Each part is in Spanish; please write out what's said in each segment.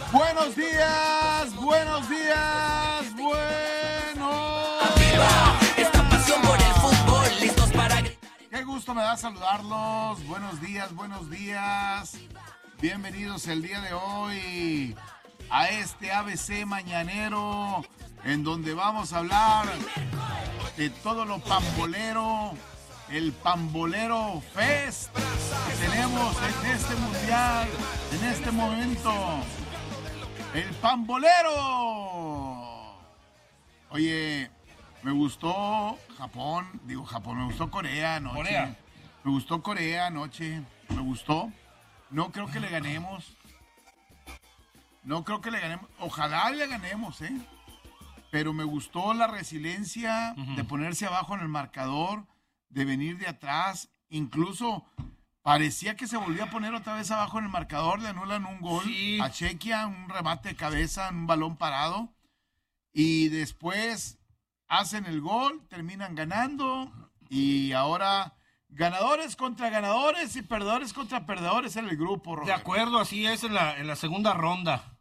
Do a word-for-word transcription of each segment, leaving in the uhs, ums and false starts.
Buenos días, buenos días, buenos. Arriba, esta pasión por el fútbol, listos para gritar. Qué gusto me da saludarlos. Buenos días, buenos días. Bienvenidos el día de hoy a este A B C mañanero, en donde vamos a hablar de todo lo pambolero, el Pambolero Fest que tenemos en este mundial, en este momento. El Pambolero. Oye, me gustó Japón, digo Japón, me gustó Corea anoche. Corea. Me gustó Corea anoche, me gustó. No creo que le ganemos. No creo que le ganemos. Ojalá le ganemos, ¿eh? Pero me gustó la resiliencia uh-huh. de ponerse abajo en el marcador, de venir de atrás. Incluso parecía que se volvía a poner otra vez abajo en el marcador. Le anulan un gol sí. a Chequia, un remate de cabeza, un balón parado. Y después hacen el gol, terminan ganando. Y ahora ganadores contra ganadores y perdedores contra perdedores en el grupo, Roberto. De acuerdo, así es en la, en la segunda ronda.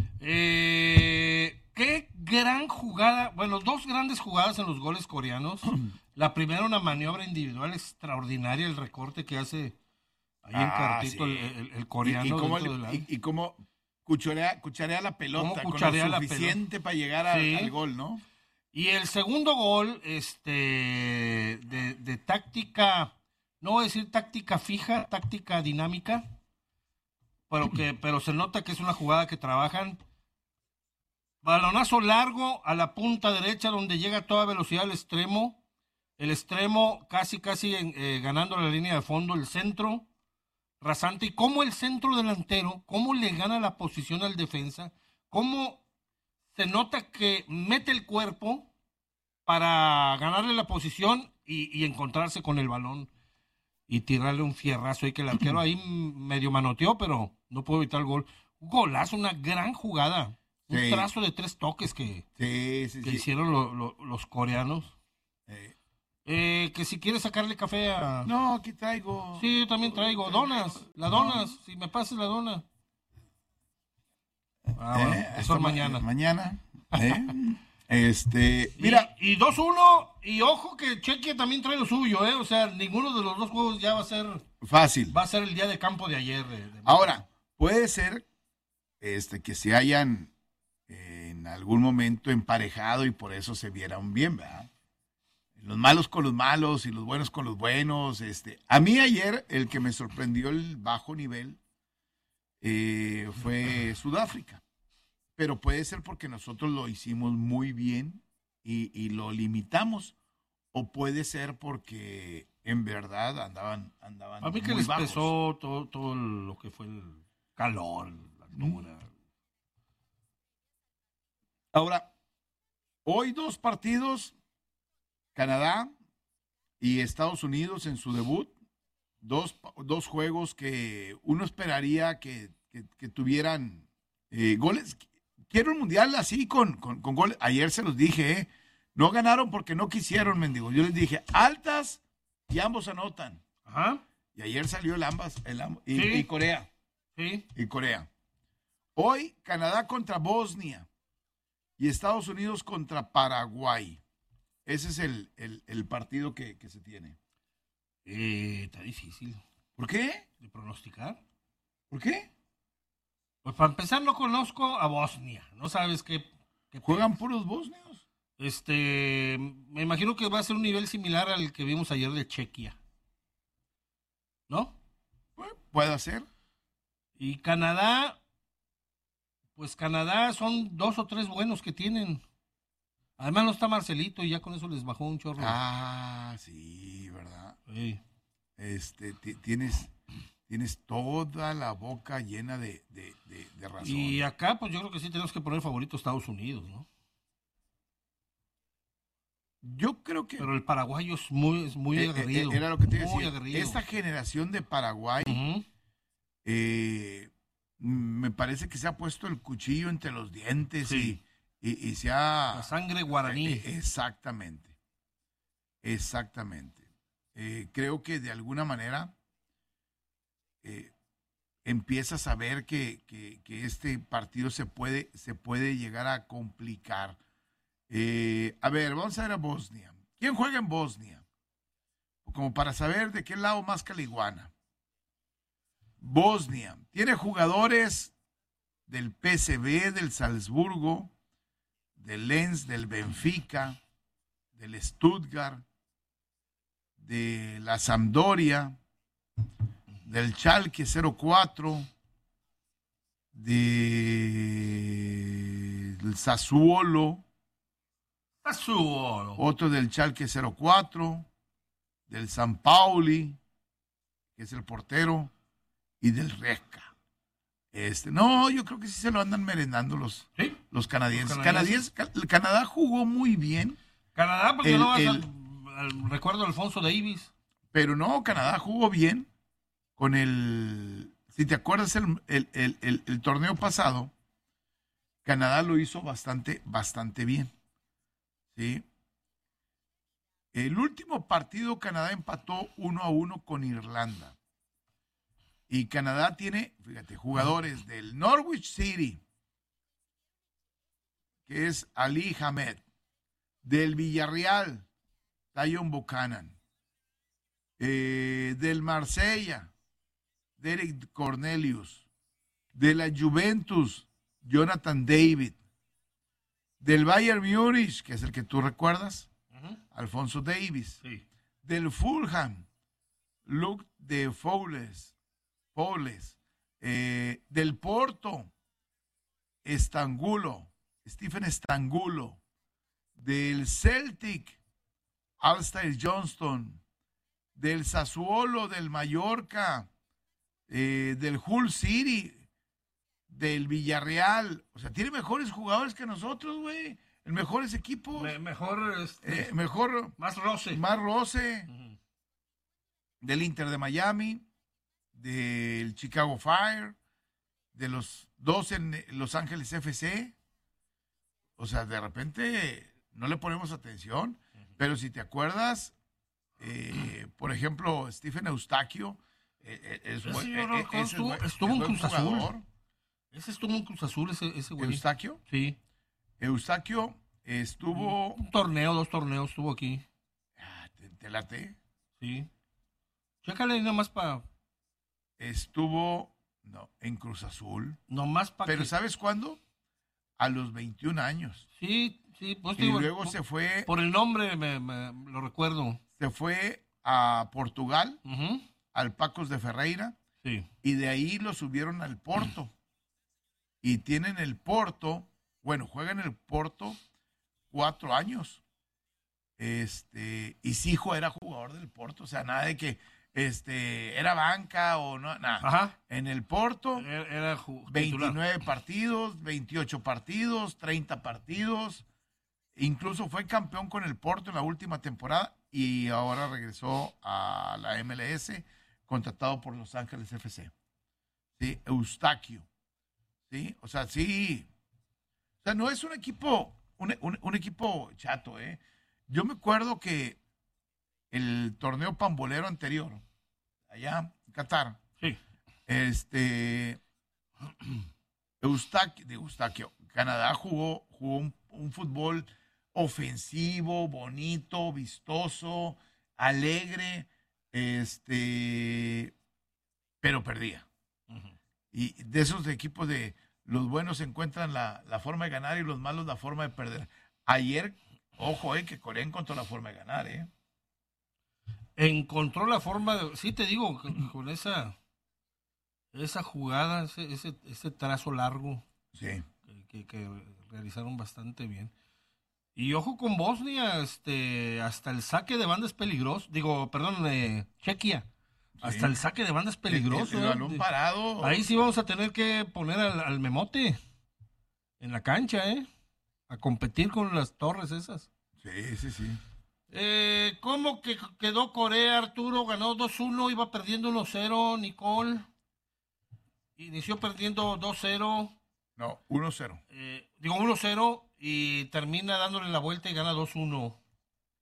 Eh, qué gran jugada, bueno, dos grandes jugadas en los goles coreanos. La primera, una maniobra individual extraordinaria, el recorte que hace ahí en ah, cartito sí. el, el, el coreano. Y, y cómo, le, la... y, y cómo cucharea, cucharea la pelota cucharea con lo suficiente para llegar a, sí. al gol, ¿no? Y el segundo gol, este, de, de táctica, no voy a decir táctica fija, táctica dinámica, pero que, pero se nota que es una jugada que trabajan. Balonazo largo a la punta derecha donde llega a toda velocidad al extremo. El extremo casi, casi eh, ganando la línea de fondo, el centro rasante. Y cómo el centro delantero, cómo le gana la posición al defensa, cómo se nota que mete el cuerpo para ganarle la posición y, y encontrarse con el balón y tirarle un fierrazo. Y que el arquero ahí medio manoteó, pero no pudo evitar el gol. Un golazo, una gran jugada. Un sí. trazo de tres toques que, sí, sí, que sí. hicieron lo, lo, los coreanos. Sí. Eh, que si quieres sacarle café a... No, aquí traigo. Sí, yo también traigo. Donas, la donas, si me pasas la dona. Ah, bueno, eh, eso es mañana. Mañana. ¿Eh? este, mira. Y, y dos uno, y ojo que Chequia también trae lo suyo, ¿eh? O sea, ninguno de los dos juegos ya va a ser... Fácil. Va a ser el día de campo de ayer. De, de... Ahora, puede ser este, que se hayan eh, en algún momento emparejado y por eso se vieran bien, ¿verdad? Los malos con los malos y los buenos con los buenos. Este. A mí ayer el que me sorprendió el bajo nivel eh, fue Sudáfrica. Pero puede ser porque nosotros lo hicimos muy bien y, y lo limitamos. O puede ser porque en verdad andaban, andaban a mí que muy les bajos. pesó todo, todo lo que fue el calor, la altura. Mm. Ahora, hoy dos partidos... Canadá y Estados Unidos en su debut, dos, dos juegos que uno esperaría que, que, que tuvieran eh, goles. Quiero un mundial así con, con, con goles. Ayer se los dije, ¿eh? No ganaron porque no quisieron, mendigos. Yo les dije, altas y ambos anotan. Ajá. Y ayer salió el ambas, el ambas y, sí. y Corea. Sí. Y Corea. Hoy, Canadá contra Bosnia y Estados Unidos contra Paraguay. Ese es el, el, el partido que, que se tiene. Eh, está difícil. ¿Por qué? ¿De pronosticar? ¿Por qué? Pues para empezar no conozco a Bosnia. No sabes qué... qué ¿Juegan puros bosnios? Este, me imagino que va a ser un nivel similar al que vimos ayer de Chequia. ¿No? Pues, puede ser. Y Canadá, pues Canadá son dos o tres buenos que tienen. Además no está Marcelito y ya con eso les bajó un chorro. Ah, sí, ¿verdad? Sí. Este, t- tienes, tienes toda la boca llena de, de, de, de razón. Y acá, pues yo creo que sí tenemos que poner favorito a Estados Unidos, ¿no? Yo creo que... Pero el paraguayo es muy, es muy eh, aguerrido. Eh, era lo que te iba a muy decir. aguerrido. Esta generación de Paraguay, uh-huh. eh, me parece que se ha puesto el cuchillo entre los dientes sí. y... Y, y se ha... La sangre guaraní. Eh, exactamente. Exactamente. Eh, creo que de alguna manera eh, empiezas a ver que, que, que este partido se puede, se puede llegar a complicar. Eh, a ver, vamos a ver a Bosnia. ¿Quién juega en Bosnia? Como para saber de qué lado más caliguana. Bosnia tiene jugadores del P S V, del Salzburgo, del Lens, del Benfica, del Stuttgart, de la Sampdoria, del Schalke cero cuatro, de, del Sassuolo, Sassuolo. otro del Schalke cero cuatro, del San Pauli, que es el portero, y del Rijeka. Este, no, yo creo que sí se lo andan merendando los, ¿Sí? los canadienses. Los canadienses. canadienses. Canadá jugó muy bien. Canadá, porque El- no vas el- al, al recuerdo de Alfonso Davis. Pero no, Canadá jugó bien con el... Si te acuerdas el, el, el, el, el torneo pasado, Canadá lo hizo bastante, bastante bien. ¿Sí? El último partido Canadá empató uno a uno con Irlanda. Y Canadá tiene, fíjate, jugadores del Norwich City, que es Ali Hamed, del Villarreal, Tyon Buchanan, eh, del Marsella, Derek Cornelius, de la Juventus, Jonathan David, del Bayern Múnich, que es el que tú recuerdas, Uh-huh. Alfonso Davis, Sí. del Fulham, Luke de Fowles, Fowles eh, del Porto, Estangulo, Stephen Estangulo, del Celtic, Alistair Johnston, del Sassuolo, del Mallorca, eh, del Hull City, del Villarreal. O sea, tiene mejores jugadores que nosotros, güey. En mejores equipos. Me- mejor, este, Eh, mejor, más roce. más roce. Ujú. Del Inter de Miami, del Chicago Fire, de los dos en Los Ángeles F C. O sea, de repente no le ponemos atención, pero si te acuerdas, eh, por ejemplo, Stephen Eustaquio, eh, eh, es Ese buen- yo eh, no eh, recuerdo, ese es estuvo- buen- estuvo es en buen Cruz Azul. jugador. Ese estuvo en Cruz Azul, ese, ese güey. Eustaquio, Sí. Eustaquio estuvo, Un torneo, dos torneos estuvo aquí. ah, te, te late, Sí. Chécale nada más para... estuvo, no, en Cruz Azul. Nomás para Pero que... ¿sabes cuándo? A los veintiún años. Sí, sí. Pues Y digo, luego por, se fue, por el nombre me, me- lo recuerdo. se fue a Portugal, Ujú. al Pacos de Ferreira, Sí. y de ahí lo subieron al Porto. Y tienen el Porto, bueno, juegan el Porto cuatro años. Este, y sí, hijo era jugador del Porto, o sea, nada de que este era banca o no, nada. Ajá. En el Porto, Era, era ju- titular. veintinueve partidos, veintiocho partidos, treinta partidos. Incluso fue campeón con el Porto en la última temporada y ahora regresó a la M L S, contratado por Los Ángeles F C. Sí, Eustaquio. Sí, o sea, sí. O sea, no es un equipo, un, un- un equipo chato, ¿eh? Yo me acuerdo que el torneo pambolero anterior, allá en Qatar, Sí. este Eustaquio, de Eustaquio, Canadá jugó, jugó un, un fútbol ofensivo, bonito, vistoso, alegre, este, pero perdía. Ujú. Y de esos equipos de los buenos encuentran la, la forma de ganar y los malos la forma de perder. Ayer, ojo, eh, que Corea encontró la forma de ganar, eh. Encontró la forma de... Sí, te digo, con, con esa esa jugada, ese, ese, ese trazo largo Sí. que, que- que realizaron bastante bien. Y ojo con Bosnia, este, hasta el saque de banda es peligroso. Digo, perdón, eh, Chequia. Hasta el saque de banda es peligroso. El, el ¿eh? balón parado. Ahí sí vamos a tener que poner al, al memote en la cancha, ¿eh? A competir con las torres esas. Sí, sí, sí. Eh, ¿Cómo que quedó Corea, Arturo? Ganó dos uno, iba perdiendo uno cero, Nicole. Inició perdiendo dos cero, No, uno cero. eh, digo uno cero, y termina dándole la vuelta y gana dos uno.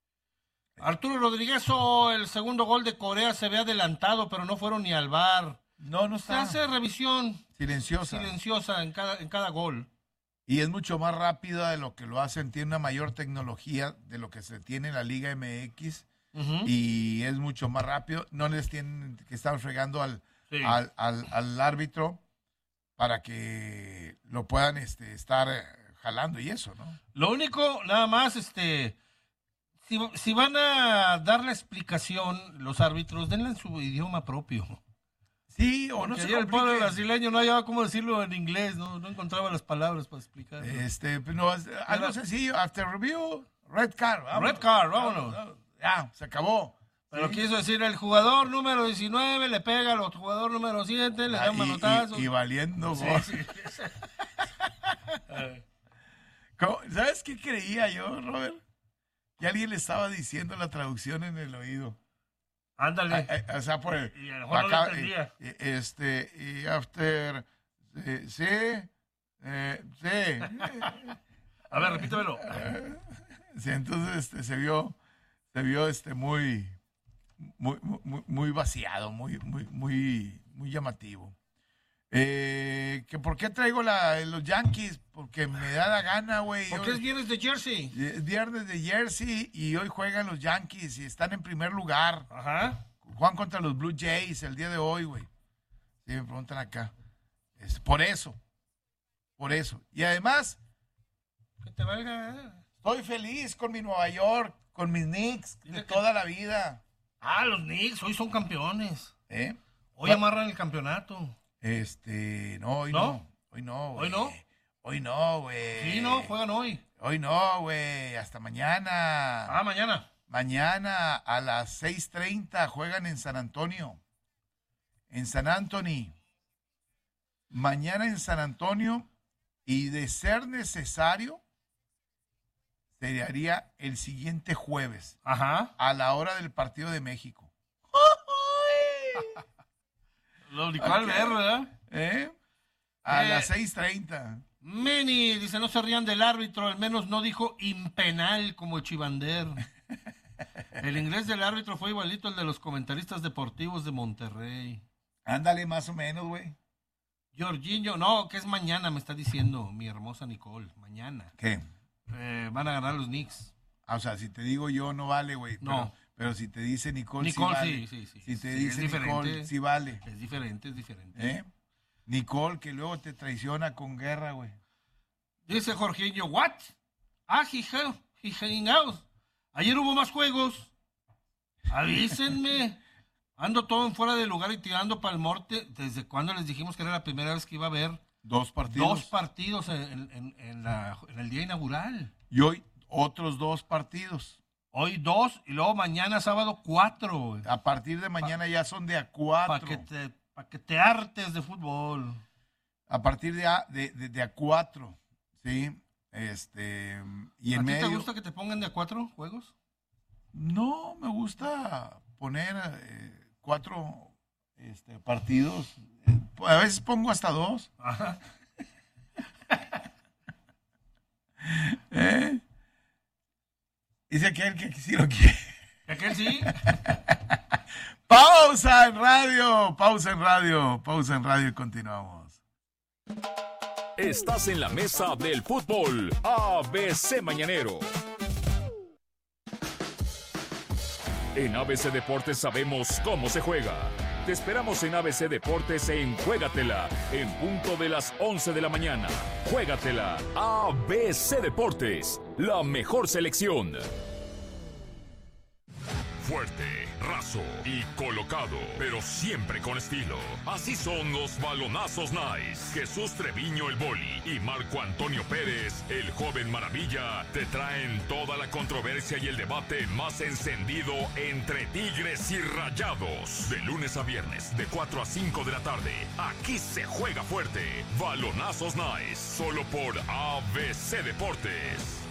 Arturo Rodríguez, oh, el segundo gol de Corea se ve adelantado, pero no fueron ni al V A R. No, no Se está. hace revisión Silenciosa. silenciosa en cada, en cada gol. Y es mucho más rápida de lo que lo hacen. Tiene una mayor tecnología de lo que se tiene en la Liga M X. Uh-huh. Y es mucho más rápido. No les tienen que estar fregando al, Sí. al, al, al árbitro para que lo puedan este, estar eh, jalando y eso, ¿no? Lo único, nada más, este, si, si van a dar la explicación los árbitros, denla en su idioma propio. Sí, o no Porque se ayer el pueblo compliquen. brasileño no hallaba cómo decirlo en inglés, no, no encontraba las palabras para explicar. Este, no, es- algo sencillo, after review, red card. vámonos. Red card, vámonos. Ya, se acabó. Pero Sí. quiso decir, el jugador número diecinueve le pega al otro jugador número siete, le Ah, da un y, manotazo. y- y valiendo, Sí, gol. sí. ¿Cómo? ¿Sabes qué creía yo, Robert? Que alguien le estaba diciendo la traducción en el oído. Ándale. Ah, eh, o sea, por el, Y a lo mejor no lo acá, entendía. eh, eh, este, y after, eh, sí, eh, sí. A ver, repítemelo. Sí, entonces este, se vio, se vio este muy, muy, muy, muy vaciado, muy, muy, muy, muy llamativo. Eh, que ¿por qué traigo la, los Yankees? Porque me da la gana, güey. ¿Por Yo- qué es viernes de Jersey? Es viernes de Jersey y hoy juegan los Yankees y están en primer lugar. Ajá. Juegan contra los Blue Jays el día de hoy, güey. Sí, me preguntan acá. Es por eso. Por eso. Y además, Que te valga. eh. estoy feliz con mi Nueva York, con mis Knicks de Dile que- toda la vida. Ah, los Knicks, hoy son campeones. ¿Eh? Hoy Va- amarran el campeonato. Este, no, hoy ¿No? no. Hoy no, güey. ¿Hoy no? Hoy no, güey. Sí, no, juegan hoy. Hoy no, güey. Hasta mañana. Ah, mañana. Mañana a las seis treinta juegan en San Antonio. En San Antonio. Mañana en San Antonio. Y de ser necesario, se haría el siguiente jueves, Ajá. a la hora del partido de México. Lo único al Ok. ver, ¿verdad? ¿Eh? A Eh. las seis treinta. Mini, dice, no se rían del árbitro, al menos no dijo impenal como el Chivander. El inglés del árbitro fue igualito al de los comentaristas deportivos de Monterrey. Ándale, más o menos, güey. Jorginho, no, que es mañana, me está diciendo mi hermosa Nicole. Mañana. ¿Qué? Eh, van a ganar los Knicks. Ah, o sea, si te digo yo, no vale, güey. No. Pero, pero si te dice Nicole, Nicole, sí vale. sí, sí, sí. Si te Sí, dice es Nicole, diferente. sí vale. Es diferente, es diferente. ¿Eh? Nicole, que luego te traiciona con guerra, güey. Dice Jorginho, ¿what? Ah, he, he hang out. Ayer hubo más juegos. Avísenme. Ando todo en fuera de lugar y tirando para el norte. ¿Desde cuándo les dijimos que era la primera vez que iba a haber Dos partidos. dos partidos en, en- en la- en el día inaugural? Y hoy otros dos partidos. Hoy dos y luego mañana sábado cuatro. A partir de mañana ya son de a cuatro. Para que, te, pa' que te hartes de fútbol. A partir de a, de, de- de a cuatro. ¿Sí? Este. Y en ¿A ti medio. te gusta que te pongan de a cuatro juegos? No, me gusta poner eh, cuatro este, partidos. Eh, A veces pongo hasta dos. Ajá. ¿Eh? Dice aquel que sí lo quiere. ¿Aquel sí? Pausa en radio, pausa en radio, pausa en radio y continuamos. Estás en la mesa del fútbol. A B C Mañanero. En A B C Deportes sabemos cómo se juega. Te esperamos en A B C Deportes en Juégatela, en punto de las once de la mañana. Juégatela. A B C Deportes, la mejor selección. Fuerte, raso y colocado, pero siempre con estilo. Así son los balonazos Nice. Jesús Treviño el Boli y Marco Antonio Pérez, el joven maravilla, te traen toda la controversia y el debate más encendido entre Tigres y Rayados. De lunes a viernes, de cuatro a cinco de la tarde, aquí se juega fuerte. Balonazos Nice, solo por A B C Deportes.